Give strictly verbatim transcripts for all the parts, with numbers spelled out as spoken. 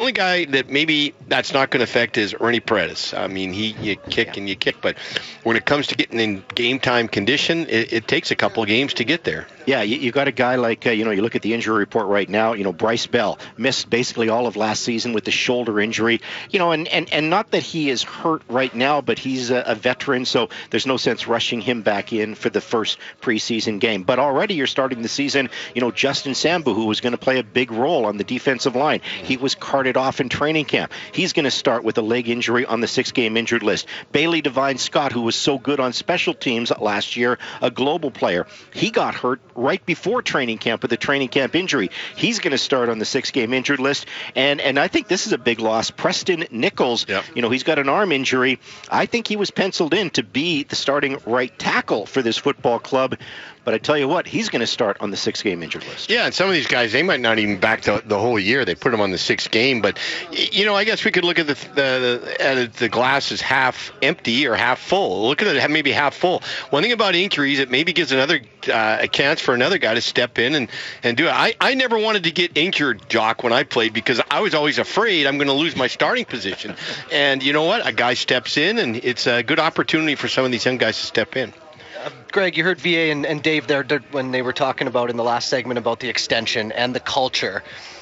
only guy that maybe that's not going to affect is Ernie Paredes. I mean, he you kick yeah. and you kick, but when it comes to getting in game time condition, it, it takes a couple of games to get there. Yeah, you, you got a guy like, uh, you know, you look at the injury report right now, you know, Bryce Bell missed basically all of last season with the shoulder injury, you know, and, and, and not that he is hurt right now, but he's a, a veteran, so there's no sense rushing him back in for the first preseason game. But already you're starting the season, you know, Justin Sambu, who was going to play a big role on the defensive line. He was carted off in training camp. He's going to start with a leg injury on the six-game injured list. Bailey Devine Scott, who was so good on special teams last year, a global player, he got hurt right before training camp with a training camp injury. He's going to start on the six-game injured list. And and I think this is a big loss. Preston Nichols, yep. you know, he's got an arm injury. I think he was penciled in to be the starting right tackle for this football club. But I tell you what, he's going to start on the six-game injured list. Yeah, and some of these guys, they might not even back the, the whole year. They put them on the sixth game. But, you know, I guess we could look at the the, at the glass as half empty or half full. Look at it maybe half full. One thing about injuries, it maybe gives another uh, a chance for another guy to step in and, and do it. I, I never wanted to get injured, Jock, when I played because I was always afraid I'm going to lose my starting position. And you know what? A guy steps in, and it's a good opportunity for some of these young guys to step in. Uh, Greg, you heard V A and, and Dave there when they were talking about in the last segment about the extension and the culture.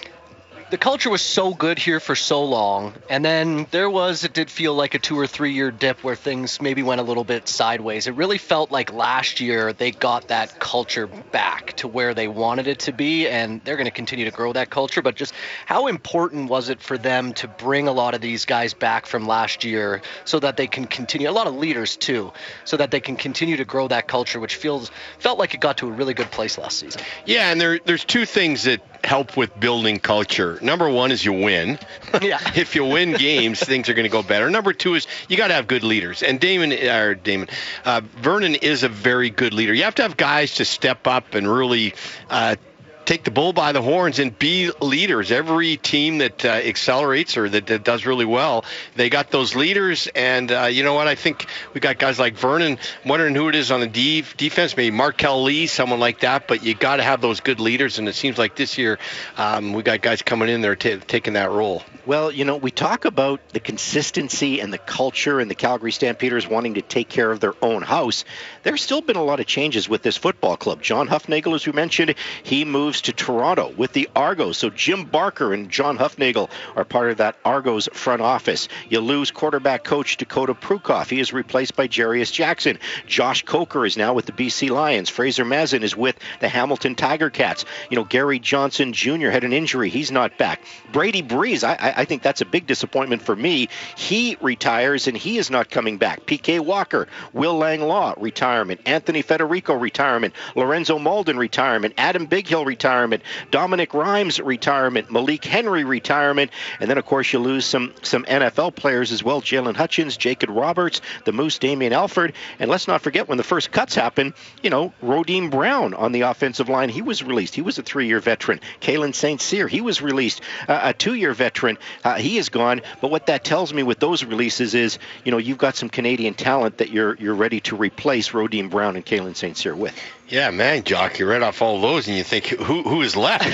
The culture was so good here for so long, and then there was, it did feel like a two or three year dip where things maybe went a little bit sideways. It really felt like last year they got that culture back to where they wanted it to be, and they're going to continue to grow that culture. But just how important was it for them to bring a lot of these guys back from last year so that they can continue, a lot of leaders too, so that they can continue to grow that culture, which feels felt like it got to a really good place last season. Yeah, and there there's two things that help with building culture. Number one is you win. Yeah. If you win games, things are going to go better. Number two is you got to have good leaders. And Damon, or Damon, uh, Vernon is a very good leader. You have to have guys to step up and really uh, take the bull by the horns and be leaders. Every team that uh, accelerates or that, that does really well, they got those leaders. And uh, you know what? I think we got guys like Vernon. I'm wondering who it is on the de- defense. Maybe Markel Lee, someone like that. But you got to have those good leaders. And it seems like this year um, we got guys coming in there t- taking that role. Well, you know, we talk about the consistency and the culture and the Calgary Stampeders wanting to take care of their own house. There's still been a lot of changes with this football club. John Hufnagel, as we mentioned, he moves to Toronto with the Argos. So Jim Barker and John Hufnagel are part of that Argos front office. You lose quarterback coach Dakota Prukov. He is replaced by Jarius Jackson. Josh Coker is now with the B C Lions. Fraser Mazin is with the Hamilton Tiger Cats. You know, Gary Johnson Junior had an injury. He's not back. Brady Breeze, I, I, I think that's a big disappointment for me. He retires and he is not coming back. P K Walker, Will Langlaw, retirement. Anthony Federico, retirement. Lorenzo Malden, retirement. Adam Bighill, retirement. Dominic Rhymes, retirement. Malik Henry, retirement. And then, of course, you lose some some N F L players as well. Jalen Hutchins, Jacob Roberts, the Moose, Damian Alford. And let's not forget when the first cuts happened, you know, Rodeem Brown on the offensive line, he was released. He was a three-year veteran. Kalen Saint Cyr, he was released. Uh, a two-year veteran, uh, he is gone. But what that tells me with those releases is, you know, you've got some Canadian talent that you're you're ready to replace Rodeem Brown and Kalen Saint Cyr with. Yeah, man, Jock, you read off all those and you think, who who is left?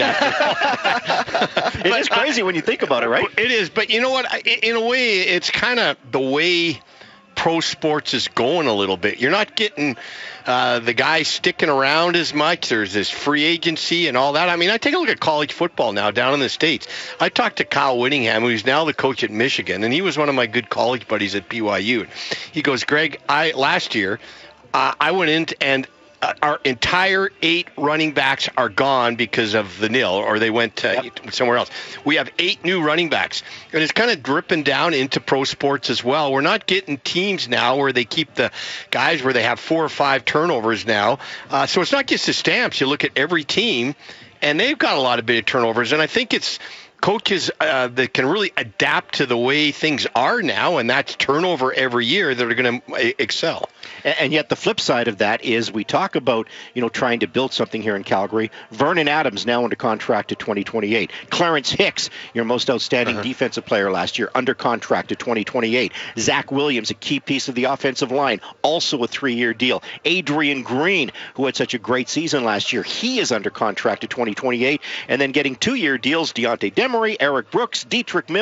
It is crazy when you think about it, right? It is, but you know what? In a way, it's kind of the way pro sports is going a little bit. You're not getting uh, the guys sticking around as much. There's this free agency and all that. I mean, I take a look at college football now down in the States. I talked to Kyle Whittingham, who's now the coach at Michigan, and he was one of my good college buddies at B Y U. He goes, Greg, I last year uh, I went in and Uh, our entire eight running backs are gone because of the nil, or they went uh, yep. somewhere else. We have eight new running backs, and it's kind of dripping down into pro sports as well. We're not getting teams now where they keep the guys where they have four or five turnovers now. Uh, so it's not just the Stamps. You look at every team, and they've got a lot of bit of turnovers, and I think it's coaches uh, that can really adapt to the way things are now, and that's turnover every year, that are going to excel. And yet the flip side of that is we talk about, you know, trying to build something here in Calgary. Vernon Adams now under contract to twenty twenty-eight. Clarence Hicks, your most outstanding uh-huh. defensive player last year, under contract to twenty twenty-eight. Zach Williams, a key piece of the offensive line, also a three-year deal. Adrian Green, who had such a great season last year, he is under contract to twenty twenty-eight. And then getting two-year deals, Deontay Demery, Eric Brooks, Dietrich Miller,